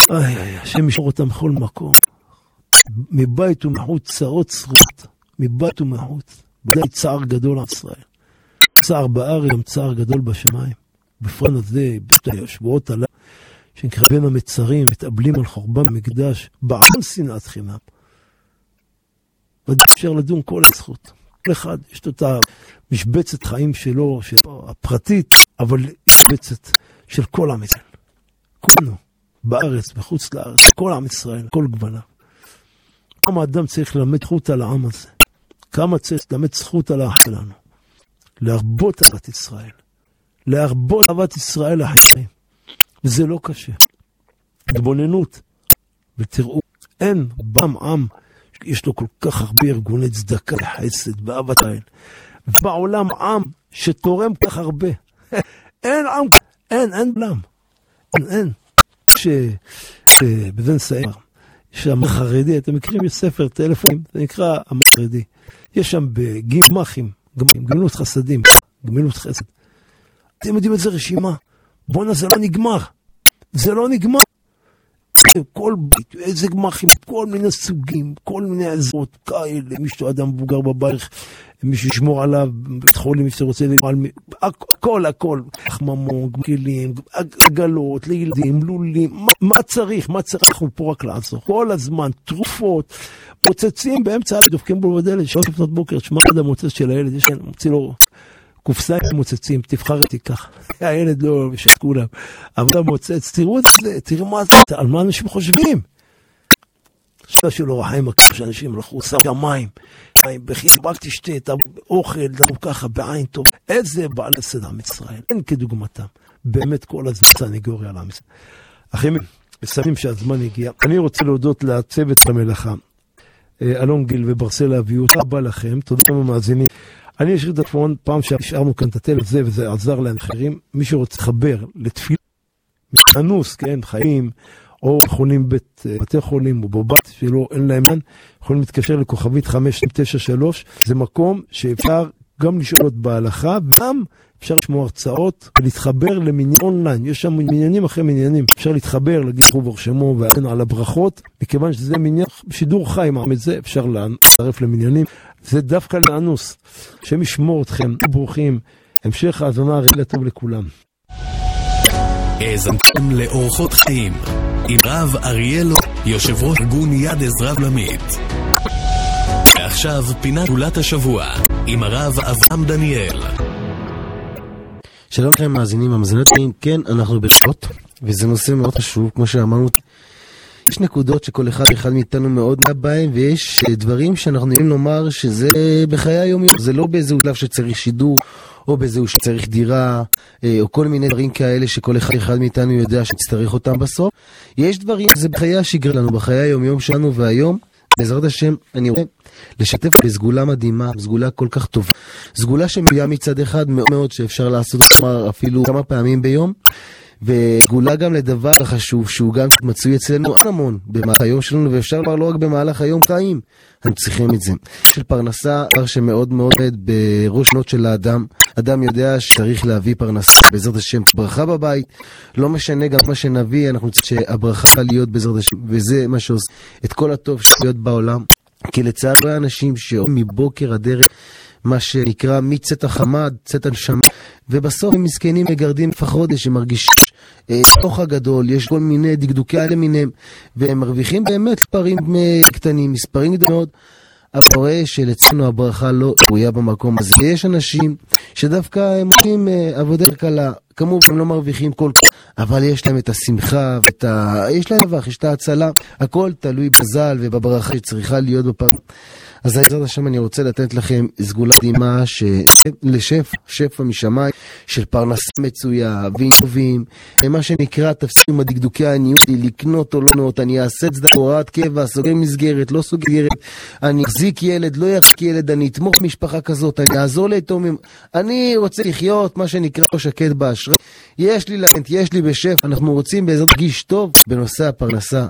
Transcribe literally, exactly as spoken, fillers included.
איי, איי, השם ישמור אותם בכל מקום. מבית ומחוץ צרות צרות, מבית ומחוץ. ודאי צער גדול על ישראל. צער בארץ, גם צער גדול בשמיים. בפרט הזה, בשבועות הללו, שנקרא בין המצרים, מתאבלים על חורבן המקדש, בעם שנאת חינם. ודאי אפשר לדון כל הזכות. כל אחד, יש לו את המשבצת חיים שלו, שלו הפרטית, אבל משבצת של כל עם ישראל. כולנו, בארץ, בחוץ לארץ, כל עם ישראל, כל גוונה. כמה אדם צריך ללמד זכות על העם הזה? כמה צריך ללמד זכות על האח שלנו? להרבות אהבת ישראל. להרבות אהבת ישראל לחיים. וזה לא קשה. התבוננות. ותראו, אין בעם עם, יש לו כל כך הרבה ארגוני צדקה, חסד, ואהבת ישראל. בעולם עם שתורם כך הרבה. אין עם, אין, אין בעולם. אין, אין. שבבן סער, יש שם חרדי, אתם מכירים, יש ספר טלפונים, זה נקרא החרדי. יש שם בגמחים, גמילות חסדים, גמילות חסד. אתם יודעים איזה רשימה? בוא'נה, זה לא נגמר. זה לא נגמר. כל בית, איזה גמחים, כל מיני סוגים, כל מיני עזרות, כאלה, מישהו אדם מבוגר בבית, מישהו ישמור עליו, בית חולים, מישהו רוצה למעל, הכל, הכל, חממון, כלים, עגלות, לילדים, לולים, מה, מה צריך, מה צריך, אנחנו פה רק לעזור. כל הזמן, תרופות, מוצצים באמצע, דופקים בו בדלת, שעות לפנות בוקר, שמע עד המוצץ של הילד, יש להם, מוציא לו, קופסה עם מוצצים, תבחר תיקח. הילד לא משת כולם. אבל המוצץ, תראו את זה, תראו מה זה, על מה אנשים חושבים. שאלה שלו רחיים הקר שאנשים הלכו, שם מים, מים בחיס, רק תשתה את האוכל, דרו ככה בעין טוב. איזה בעל הסד עם ישראל, אין כדוגמתם. באמת כל הזמן סנגוריה על עם ישראל. אחים, מסיימים שהזמן הגיע. אני רוצה להודות לצוות המלאכה, אלון גיל וברסלה אביות, רבה לכם, תודה רבה מאזינים. אני אשאיר את הטלפון, פעם שהשארנו כאן את הטלפון הזה, וזה עזר לאחרים, מי שרוצה לחבר לתפילה, מתחנוס, כן, חיים, או חולים בית, בתי חולים, או בבת שלו, אין להם אין, יכולים להתקשר לכוכבית חמש תשע שלוש, זה מקום שאפשר גם לשאול בהלכה, וגם אפשר לשמוע הרצאות, ולהתחבר למניין אונליין, יש שם מניינים אחרי מניינים, אפשר להתחבר, להגיד חובר שמו, וען על הברכות, מכיוון שזה מניין, שידור חי, מה את זה, אפשר להצטרף למניינים, זה דווקא לאנוס, שם ישמור אתכם, ברוכים, המשך האזונה רגילה טוב לכולם. האזנתם לאורחות חיים, עם רב אריאלו, יושב ראש ארגון יד עזרה עולמית. ועכשיו פינת תולת השבוע, עם הרב אברהם דניאל. שלום לכם מאזינים המאזינות, כן, אנחנו בשעות, וזה נושא מאוד חשוב, כמו שאמרנו, יש נקודות שכל אחד אחד מאיתנו מאוד נע בהם, ויש דברים שאנחנו יכולים לומר שזה בחיי היום יום, זה לא באיזהו שלב שצריך שידור, או באיזהו שצריך דירה, או כל מיני דברים כאלה שכל אחד אחד מאיתנו יודע שצריך אותם בסוף. יש דברים, זה בחיי השגרה לנו, בחיי היום יום שלנו, והיום, בעזרת השם, אני רוצה לשתף בסגולה מדהימה, סגולה כל כך טובה, סגולה שמביאה מצד אחד מאוד מאוד שאפשר לעשות אפילו כמה פעמים ביום, וסגולה גם לדבר חשוב שהוא גם מצוי אצלנו המון במהלך היום שלנו, ואפשר לומר לא רק במהלך היום חיים, אנחנו צריכים את זה. של פרנסה, דבר שמאוד מאוד בראש שנות של האדם, אדם יודע שצריך להביא פרנסה בעזרת השם, ברכה בבית, לא משנה גם מה שנביא, אנחנו צריכים שהברכה להיות בעזרת השם, וזה מה שעושה את כל הטוב להיות בעולם, כי לצערי האנשים שעושים מבוקר הדרך, מה שנקרא מצאת החמד, צאת הנשמה, ובסוף הם מסכנים מגרדים אף החודש, הם מרגישים תוך הגדול, יש כל מיני דקדוקי למיניהם, והם מרוויחים באמת פרים קטנים, מספרים גדולים מאוד, אבל רואה שלצלנו הברכה לא תרויה במקום הזה. יש אנשים שדווקא הם עושים עבודה קלה, כמובן הם לא מרוויחים כל כך, אבל יש להם את השמחה, ואת ה... יש להם לבח, יש את ההצלה, הכל תלוי בזל ובברכה שצריכה להיות בפרם. אז בעזרת השם אני רוצה לתת לכם סגולה מדהימה לשפע, שפע משמיים של פרנסה מצויה, אבים טובים, מה שנקרא תפסיקים הדקדוקי העניות, לקנות או לא לקנות, אני אעשה צדקה, הוראת קבע, סוגר מסגרת, לא סוגרת, אני אחזיק ילד, לא יחזיק ילד, אני אתמוך במשפחה כזאת, אני אעזור ליתומים, אני רוצה לחיות, מה שנקרא לא שקט באשראי, יש לי לנט, יש לי בשפע, אנחנו רוצים בעזרת גיש טוב בנושא הפרנסה.